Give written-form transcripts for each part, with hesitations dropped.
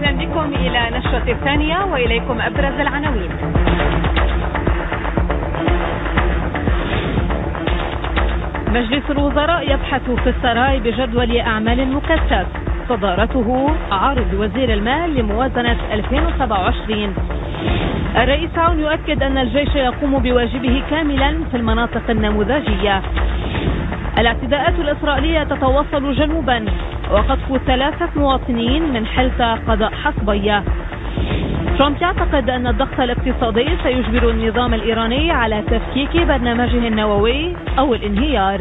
أهلا بكم إلى نشرة الثانية وإليكم أبرز العناوين. مجلس الوزراء يبحث في السراي بجدول أعمال مكثف، صدارته عرض وزير المال لموازنة 2027. الرئيس عون يؤكد أن الجيش يقوم بواجبه كاملا في المناطق النموذجية. الاعتداءات الإسرائيلية تتواصل جنوبا، وقذف 3 مواطنين من حلفة قضاء حصبية. ترامب يعتقد أن الضغط الاقتصادي سيجبر النظام الإيراني على تفكيك برنامجه النووي أو الانهيار.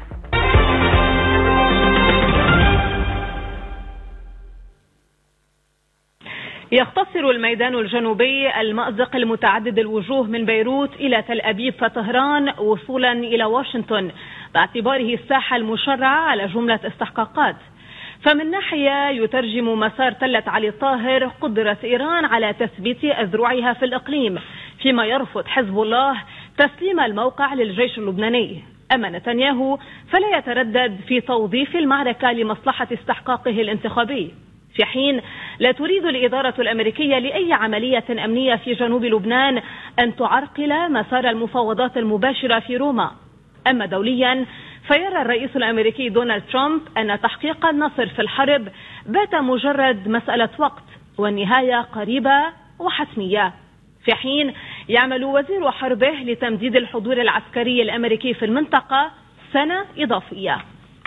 يختصر الميدان الجنوبي المأزق المتعدد الوجوه من بيروت إلى تل أبيب وطهران وصولا إلى واشنطن، باعتباره الساحة المشرعة على جملة استحقاقات. فمن ناحية يترجم مسار تلة علي الطاهر قدرة إيران على تثبيت أذرعها في الإقليم، فيما يرفض حزب الله تسليم الموقع للجيش اللبناني. أما نتنياهو فلا يتردد في توظيف المعركة لمصلحة استحقاقه الانتخابي، في حين لا تريد الإدارة الأمريكية لأي عملية أمنية في جنوب لبنان أن تعرقل مسار المفاوضات المباشرة في روما. أما دوليا فيرى الرئيس الأمريكي دونالد ترامب أن تحقيق النصر في الحرب بات مجرد مسألة وقت، والنهاية قريبة وحتمية، في حين يعمل وزير حربه لتمديد الحضور العسكري الأمريكي في المنطقة سنة إضافية.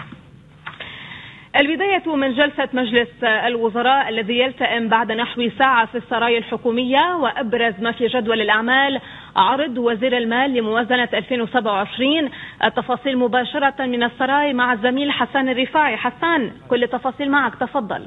البداية من جلسة مجلس الوزراء الذي يلتئم بعد نحو ساعة في السرايا الحكومية، وأبرز ما في جدول الأعمال عرض وزير المال لموازنة 2027. التفاصيل مباشرة من السراي مع الزميل حسان الرفاعي. حسان، كل التفاصيل معك، تفضل.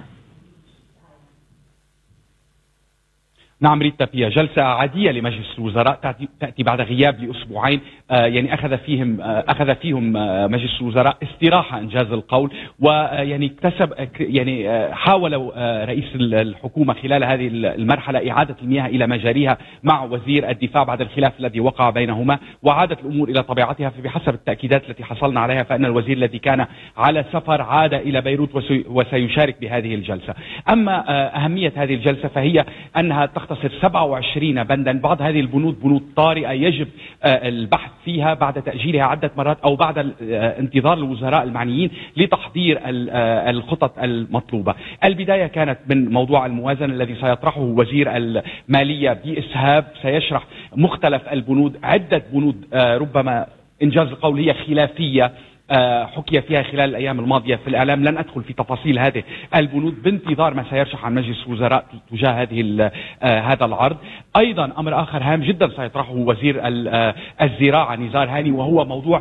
نعم ريتا بيا، جلسة عادية لمجلس الوزراء تأتي بعد غياب لأسبوعين، يعني أخذ فيهم مجلس الوزراء استراحة إنجاز القول، ويعني حاولوا رئيس الحكومة خلال هذه المرحلة إعادة المياه إلى مجاريها مع وزير الدفاع بعد الخلاف الذي وقع بينهما، وعادت الأمور إلى طبيعتها. فبحسب التأكيدات التي حصلنا عليها فإن الوزير الذي كان على سفر عاد إلى بيروت وسيشارك بهذه الجلسة. أما أهمية هذه الجلسة فهي أنها تختصر 27 بندا. بعض هذه البنود بنود طارئة يجب البحث فيها بعد تأجيلها عدة مرات أو بعد انتظار الوزراء المعنيين لتحضير الخطط المطلوبة. البداية كانت من موضوع الموازنة الذي سيطرحه وزير المالية بإسهاب، سيشرح مختلف البنود، عدة بنود ربما إنجاز القول هي خلافية حكي فيها خلال الأيام الماضية في الإعلام. لن أدخل في تفاصيل هذه البنود بانتظار ما سيرشح عن مجلس الوزراء تجاه هذا العرض. أيضا أمر آخر هام جدا سيطرحه وزير الزراعة نزار هاني، وهو موضوع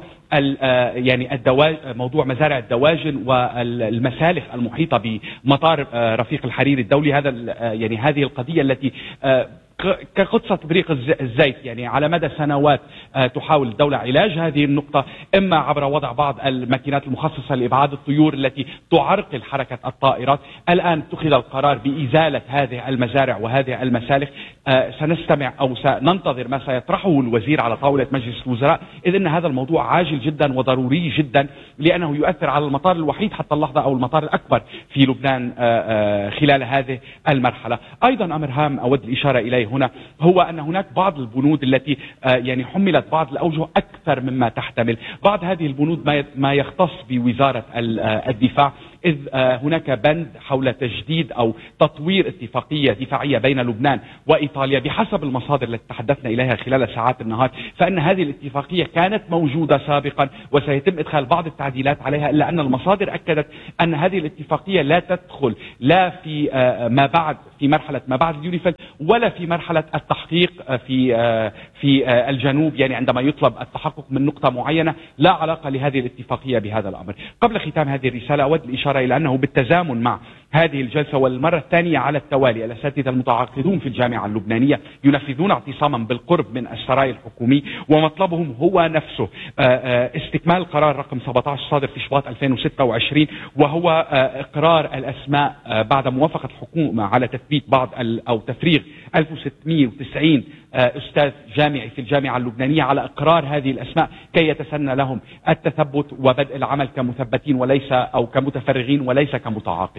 موضوع مزارع الدواجن والمسالخ المحيطة بمطار رفيق الحريري الدولي. هذه القضية التي كقصة تبريق الزيت، يعني على مدى سنوات تحاول الدولة علاج هذه النقطة، إما عبر وضع بعض الماكينات المخصصة لإبعاد الطيور التي تعرقل حركة الطائرات. الآن اتخذ القرار بإزالة هذه المزارع وهذه المسالخ. سنستمع أو سننتظر ما سيطرحه الوزير على طاولة مجلس الوزراء، إذ أن هذا الموضوع عاجل جدا وضروري جدا، لأنه يؤثر على المطار الوحيد حتى اللحظة أو المطار الأكبر في لبنان خلال هذه المرحلة. أيضا أمر هام أود الإشارة إليه هنا هو أن هناك بعض البنود التي حملت بعض الأوجه أكثر مما تحتمل. بعض هذه البنود ما يختص بوزارة الدفاع، إذ هناك بند حول تجديد أو تطوير اتفاقية دفاعية بين لبنان وإيطاليا. بحسب المصادر التي تحدثنا إليها خلال ساعات النهار فإن هذه الاتفاقية كانت موجودة سابقا وسيتم إدخال بعض التعديلات عليها، إلا أن المصادر أكدت أن هذه الاتفاقية لا تدخل لا في مرحلة ما بعد اليونيفيل ولا في مرحلة التحقيق في الجنوب، عندما يطلب التحقق من نقطة معينة لا علاقة لهذه الاتفاقية بهذا الأمر. قبل ختام هذه الرسالة أود الإشارة إلى أنه بالتزامن مع هذه الجلسة والمرة الثانية على التوالي الأساتذة المتعاقدون في الجامعة اللبنانية ينفذون اعتصاما بالقرب من السراي الحكومي، ومطلبهم هو نفسه استكمال قرار رقم 17 صادر في شباط 2026، وهو إقرار الأسماء بعد موافقة الحكومة على تثبيت أو تفريغ 1690 أستاذ جامعي في الجامعة اللبنانية على إقرار هذه الأسماء كي يتسنى لهم التثبت وبدء العمل كمثبتين وليس أو كمتفرغين وليس كمتعاقدين.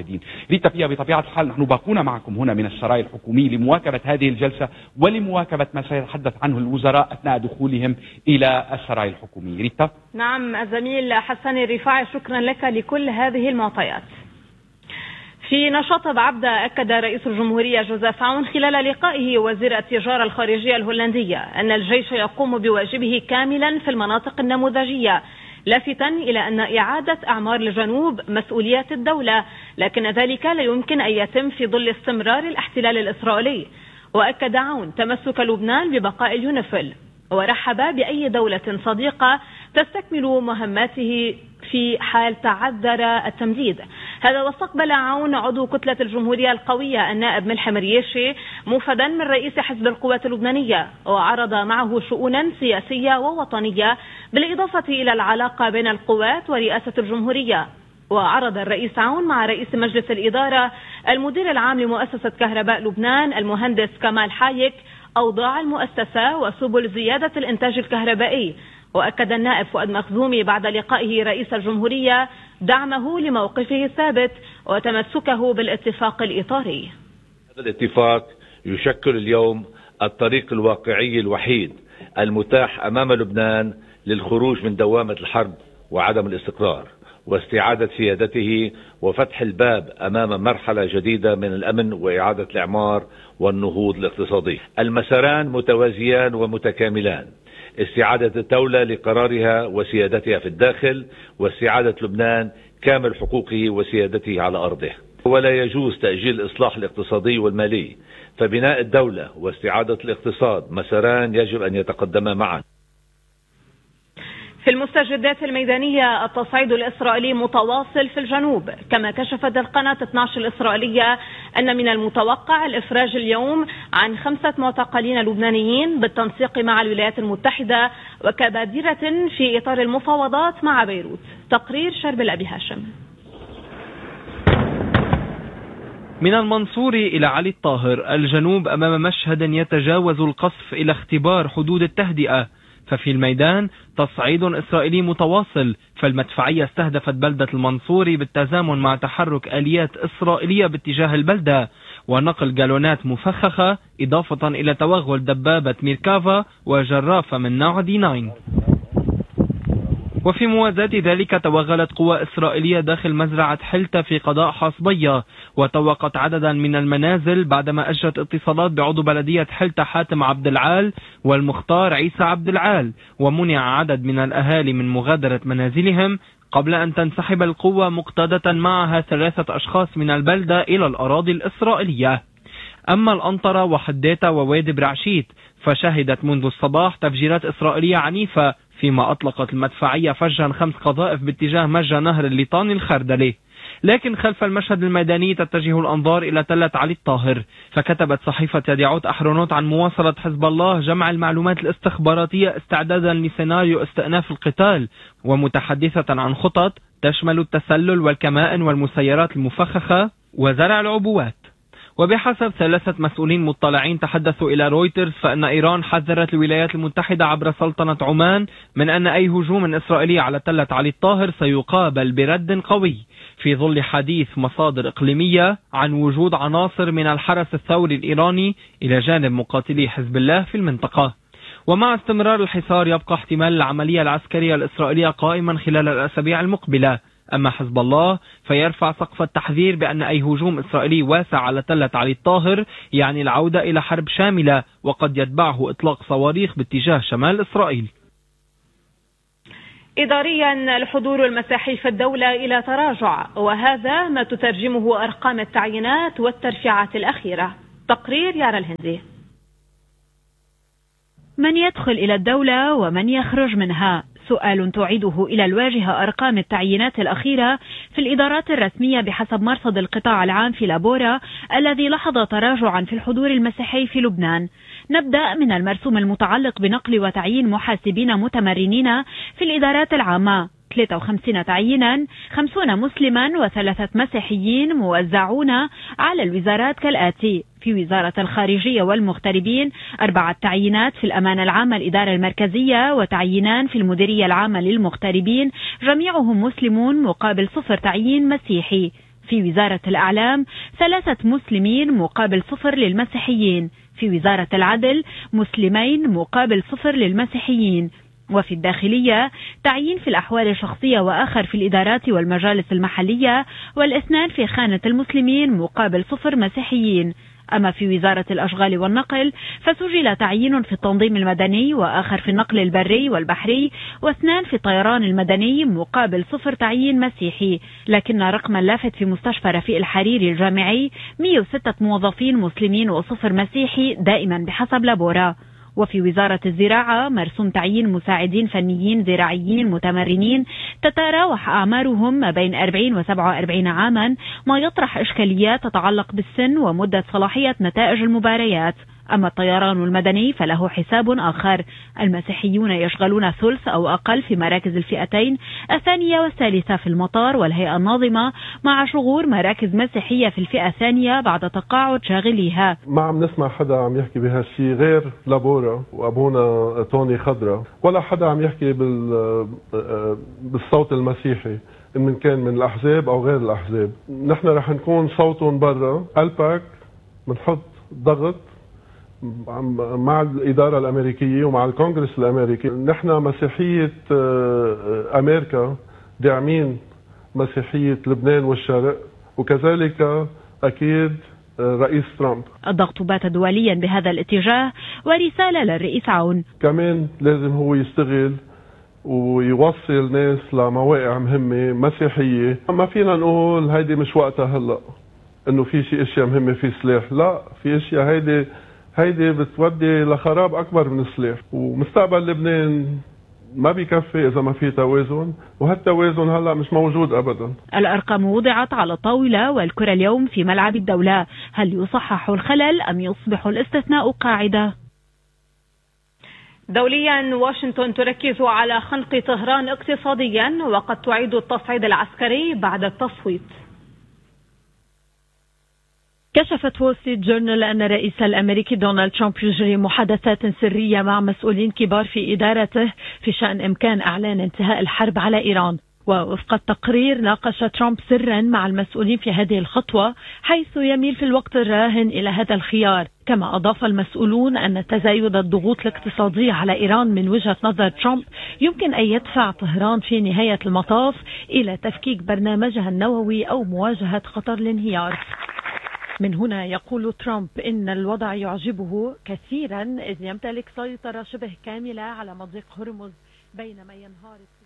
ريتا بيا، بطبيعة الحال نحن باقون معكم هنا من السراي الحكومي لمواكبة هذه الجلسة ولمواكبة ما سيتحدث عنه الوزراء أثناء دخولهم إلى السراي الحكومي. ريتا. نعم الزميل حسن الرفاعي، شكرا لك لكل هذه المعطيات. في نشاط بعبدة أكد رئيس الجمهورية جوزيف عون خلال لقائه وزير التجارة الخارجية الهولندية أن الجيش يقوم بواجبه كاملا في المناطق النموذجية، لافتا إلى أن إعادة أعمار الجنوب مسؤوليات الدولة، لكن ذلك لا يمكن أن يتم في ظل استمرار الاحتلال الإسرائيلي. وأكد عون تمسك لبنان ببقاء اليونيفيل، ورحب بأي دولة صديقة تستكمل مهماته في حال تعذر التمديد. هذا واستقبل عون عضو كتلة الجمهورية القوية النائب ملحم مريشي موفدا من رئيس حزب القوات اللبنانية، وعرض معه شؤونا سياسية ووطنية بالإضافة إلى العلاقة بين القوات ورئاسة الجمهورية. وعرض الرئيس عون مع رئيس مجلس الإدارة المدير العام لمؤسسة كهرباء لبنان المهندس كمال حايك أوضاع المؤسسة وسبل زيادة الإنتاج الكهربائي. وأكد النائب فؤاد مخزومي بعد لقائه رئيس الجمهورية دعمه لموقفه الثابت وتمسكه بالاتفاق الإطاري. هذا الاتفاق يشكل اليوم الطريق الواقعي الوحيد المتاح أمام لبنان للخروج من دوامة الحرب وعدم الاستقرار واستعادة سيادته وفتح الباب أمام مرحلة جديدة من الأمن وإعادة الإعمار والنهوض الاقتصادي. المساران متوازيان ومتكاملان: استعادة الدولة لقرارها وسيادتها في الداخل، واستعادة لبنان كامل حقوقه وسيادته على أرضه. ولا يجوز تأجيل الإصلاح الاقتصادي والمالي، فبناء الدولة واستعادة الاقتصاد مساران يجب أن يتقدما معا. في المستجدات الميدانية، التصعيد الإسرائيلي متواصل في الجنوب، كما كشفت القناة 12 الإسرائيلية أن من المتوقع الإفراج اليوم عن 5 معتقلين لبنانيين بالتنسيق مع الولايات المتحدة وكبادرة في إطار المفاوضات مع بيروت. تقرير شربل أبي هاشم. من المنصور إلى علي الطاهر، الجنوب أمام مشهد يتجاوز القصف إلى اختبار حدود التهدئة. ففي الميدان تصعيد إسرائيلي متواصل، فالمدفعية استهدفت بلدة المنصور بالتزامن مع تحرك آليات إسرائيلية باتجاه البلدة ونقل جالونات مفخخة، إضافة إلى توغل دبابة ميركافا وجرافة من نوع D9. وفي موازاة ذلك توغلت قوى إسرائيلية داخل مزرعة حلتة في قضاء حصبية، وطوقت عددا من المنازل بعدما أجرت اتصالات بعضو بلدية حلتة حاتم عبد العال والمختار عيسى عبد العال، ومنع عدد من الأهالي من مغادرة منازلهم قبل أن تنسحب القوة مقتادة معها 3 أشخاص من البلدة إلى الأراضي الإسرائيلية. أما الأنطرة وحديتة ووادي برعشيت فشهدت منذ الصباح تفجيرات إسرائيلية عنيفة، فيما أطلقت المدفعية فجرا 5 قذائف باتجاه مجرى نهر الليطاني الخردلي. لكن خلف المشهد الميداني تتجه الأنظار إلى تلة علي الطاهر، فكتبت صحيفة يديعوت أحرونوت عن مواصلة حزب الله جمع المعلومات الاستخباراتية استعدادا لسيناريو استئناف القتال، ومتحدثة عن خطط تشمل التسلل والكمائن والمسيرات المفخخة وزرع العبوات. وبحسب 3 مسؤولين مطلعين تحدثوا إلى رويترز، فإن إيران حذرت الولايات المتحدة عبر سلطنة عمان من أن أي هجوم إسرائيلي على تلة علي الطاهر سيقابل برد قوي، في ظل حديث مصادر إقليمية عن وجود عناصر من الحرس الثوري الإيراني إلى جانب مقاتلي حزب الله في المنطقة. ومع استمرار الحصار يبقى احتمال العملية العسكرية الإسرائيلية قائما خلال الأسابيع المقبلة. أما حزب الله فيرفع سقف التحذير بأن أي هجوم إسرائيلي واسع على تلة علي الطاهر يعني العودة إلى حرب شاملة، وقد يتبعه إطلاق صواريخ باتجاه شمال إسرائيل. إداريا، الحضور المسيحي في الدولة إلى تراجع، وهذا ما تترجمه أرقام التعيينات والترفيعات الأخيرة. تقرير يارا الهندي. من يدخل إلى الدولة ومن يخرج منها؟ سؤال تعيده إلى الواجهة أرقام التعيينات الأخيرة في الإدارات الرسمية بحسب مرصد القطاع العام في لابورا الذي لاحظ تراجعا في الحضور المسيحي في لبنان. نبدأ من المرسوم المتعلق بنقل وتعيين محاسبين متمرنين في الإدارات العامة، 53 تعيينا، 50 مسلما و3 مسيحيين موزعون على الوزارات كالآتي: في وزارة الخارجية والمغتربين 4 تعيينات، في الأمانة العامة الإدارة المركزية وتعيينان في المديرية العامة للمغتربين، جميعهم مسلمون مقابل 0 تعيين مسيحي. في وزارة الأعلام 3 مسلمين مقابل 0 للمسيحيين. في وزارة العدل 2 مسلمين مقابل 0 للمسيحيين. وفي الداخلية تعيين في الأحوال الشخصية وآخر في الإدارات والمجالس المحلية، وال2 في خانة المسلمين مقابل 0 مسيحيين. أما في وزارة الأشغال والنقل فسجل تعيين في التنظيم المدني وآخر في النقل البري والبحري، و2 في الطيران المدني مقابل 0 تعيين مسيحي. لكن رقم اللافت في مستشفى رفيق الحريري الجامعي 106 موظفين مسلمين و0 مسيحي دائما بحسب لابورا. وفي وزارة الزراعة مرسوم تعيين مساعدين فنيين زراعيين متمرنين تتراوح أعمارهم ما بين 40 و47 عاما، ما يطرح إشكاليات تتعلق بالسن ومدة صلاحية نتائج المباريات. أما الطيران المدني فله حساب آخر، المسيحيون يشغلون ثلث أو أقل في مراكز الفئتين الثانية والثالثة في المطار والهيئة الناظمة، مع شغور مراكز مسيحية في الفئة الثانية بعد تقاعد شاغليها. ما عم نسمع حدا عم يحكي بهالشي غير لابورا وأبونا توني خضرة، ولا حدا عم يحكي بالصوت المسيحي إن كان من الأحزاب أو غير الأحزاب. نحن رح نكون صوتهم برا الباك، بنحط ضغط مع الإدارة الأمريكية ومع الكونغرس الأمريكي. نحن مسيحية أمريكا داعمين مسيحية لبنان والشرق، وكذلك أكيد رئيس ترامب. الضغط بات دوليا بهذا الاتجاه، ورسالة للرئيس عون كمان لازم هو يستغل ويوصل ناس لمواقع مهمة مسيحية. ما فينا نقول هيدي مش وقتها هلأ انه في شيء اشياء مهمة في سلاح، لا، في اشياء هيدي بتودي لخراب اكبر من السلاح، ومستقبل لبنان ما بيكفي اذا ما في توازن، وهالتوازن هلا مش موجود ابدا. الارقام وضعت على الطاولة والكرة اليوم في ملعب الدولة، هل يصحح الخلل ام يصبح الاستثناء قاعدة؟ دوليا واشنطن تركز على خنق طهران اقتصاديا، وقد تعيد التصعيد العسكري بعد التصويت. كشفت وول ستريت جورنال أن الرئيس الأمريكي دونالد ترامب يجري محادثات سرية مع مسؤولين كبار في إدارته في شأن إمكان إعلان انتهاء الحرب على إيران. ووفق التقرير ناقش ترامب سرا مع المسؤولين في هذه الخطوة، حيث يميل في الوقت الراهن إلى هذا الخيار. كما أضاف المسؤولون أن تزايد الضغوط الاقتصادية على إيران من وجهة نظر ترامب يمكن أن يدفع طهران في نهاية المطاف إلى تفكيك برنامجها النووي أو مواجهة خطر الانهيار. من هنا يقول ترامب إن الوضع يعجبه كثيرا إذ يمتلك سيطرة شبه كاملة على مضيق هرمز بينما ينهار